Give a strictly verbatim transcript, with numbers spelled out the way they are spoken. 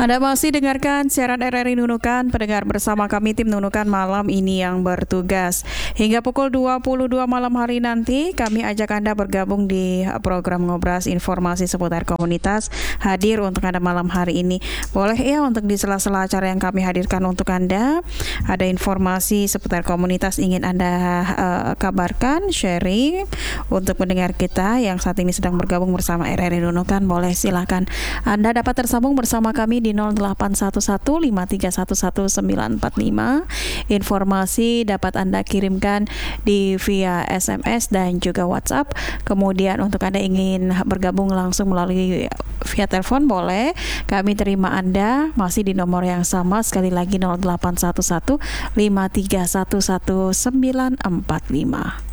Anda masih dengarkan siaran R R I Nunukan, pendengar bersama kami tim Nunukan malam ini yang bertugas. Hingga pukul dua puluh dua malam hari nanti, kami ajak Anda bergabung di program Ngobras Informasi seputar komunitas, hadir untuk Anda malam hari ini. Boleh ya untuk di sela-sela acara yang kami hadirkan untuk Anda, ada informasi seputar komunitas ingin Anda uh, kabarkan, sharing untuk pendengar kita yang saat ini sedang bergabung bersama R R I Nunukan. Boleh silakan Anda dapat tersambung bersama kami di nol delapan satu satu lima tiga satu satu sembilan empat lima. Informasi dapat Anda kirimkan di via S M S dan juga WhatsApp. Kemudian untuk Anda ingin bergabung langsung melalui via telepon boleh. Kami terima Anda masih di nomor yang sama, sekali lagi nol delapan satu satu lima tiga satu satu sembilan empat lima.